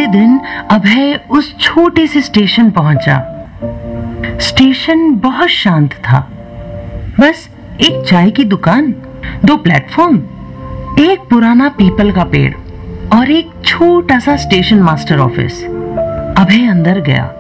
दिन अभय उस छोटे से स्टेशन पहुंचा। स्टेशन बहुत शांत था। बस एक चाय की दुकान, 2 प्लेटफॉर्म, एक पुराना पीपल का पेड़ और एक छोटा सा स्टेशन मास्टर ऑफिस। अभय अंदर गया।